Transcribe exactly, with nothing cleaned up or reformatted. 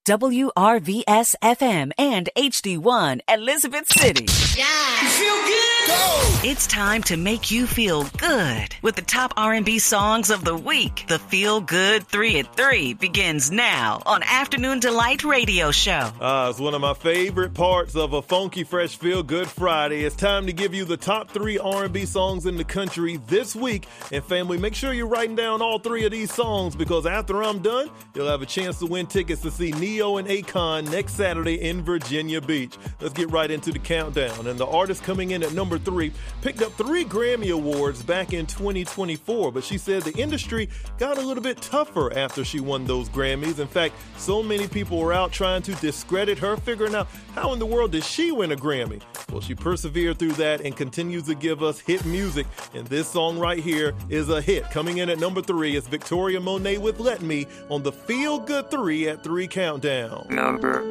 W R V S F M and H D one Elizabeth City. Yeah. You feel good? Go! It's time to make you feel good with the top R and B songs of the week. The Feel Good three at three begins now on Afternoon Delight Radio Show. Ah, it's one of my favorite parts of a Funky Fresh Feel Good Friday. It's time to give you the top three R and B songs in the country this week. And family, make sure you're writing down all three of these songs because after I'm done, you'll have a chance to win tickets to see Neo and Akon next Saturday in Virginia Beach. Let's get right into the countdown. And the artist coming in at number three picked up three Grammy Awards back in twenty twenty-four, but she said the industry got a little bit tougher after she won those Grammys. In fact, so many people were out trying to discredit her, figuring out how in the world did she win a Grammy? Well, she persevered through that and continues to give us hit music. And this song right here is a hit. Coming in at number three is Victoria Monet with Let Me on the Feel Good three at three countdown. Number